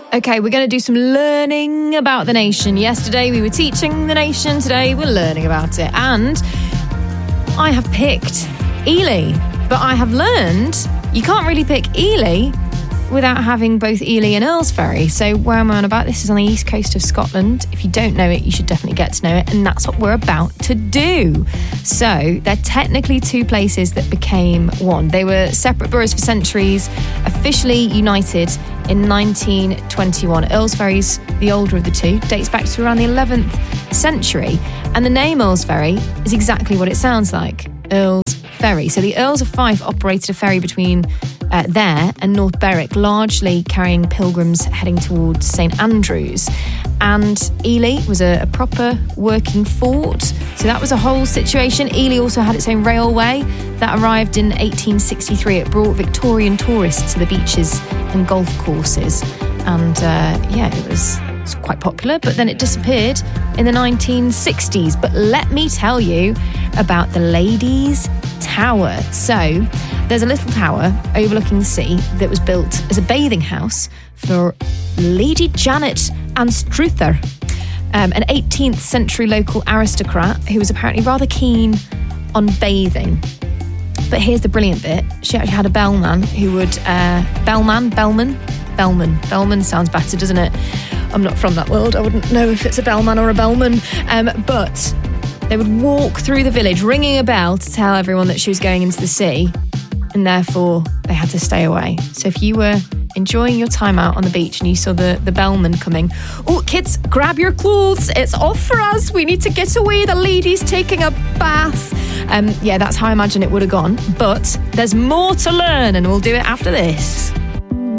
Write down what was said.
Okay, we're going to do some learning about the nation. Yesterday we were teaching the nation, today we're learning about it. And I have picked Ely, but I have learned you can't really pick Ely without having both Ely and Earlsferry. So where am I on about? This is on the east coast of Scotland. If you don't know it, you should definitely get to know it, and that's what we're about to do. So they're technically two places that became one. They were separate boroughs for centuries, officially united in 1921. Earlsferry's the older of the two, dates back to around the 11th century, and the name Earlsferry is exactly what it sounds like, Earl's Ferry. So the Earls of Fife operated a ferry between there and North Berwick, largely carrying pilgrims heading towards St Andrews. And Ely was a proper working fort, so that was a whole situation. Ely also had its own railway that arrived in 1863. It brought Victorian tourists to the beaches and golf courses, and it was quite popular, but then it disappeared in the 1960s. But let me tell you about the Ladies' Tower. So there's a little tower overlooking the sea that was built as a bathing house for Lady Janet Anstruther, an 18th century local aristocrat who was apparently rather keen on bathing. But here's the brilliant bit. She actually had a bellman who would... Bellman sounds better, doesn't it? I'm not from that world. I wouldn't know if it's a bellman or a bellman. But they would walk through the village ringing a bell to tell everyone that she was going into the sea, and therefore they had to stay away. So if you were enjoying your time out on the beach and you saw the bellman coming, oh, kids, grab your clothes. It's off for us. We need to get away. The lady's taking a bath. That's how I imagine it would have gone. But there's more to learn, and we'll do it after this.